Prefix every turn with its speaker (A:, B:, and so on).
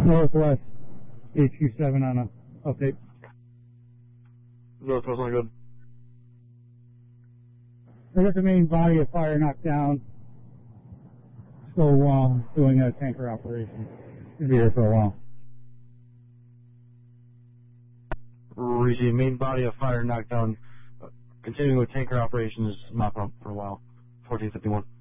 A: Northwest HQ7 on a update.
B: Northwest on good.
A: I got the main body of fire knocked down. Still doing a tanker operation. Gonna be here for a while.
B: Receive main body of fire knocked down. Continuing with tanker operations, not for a while. 1451.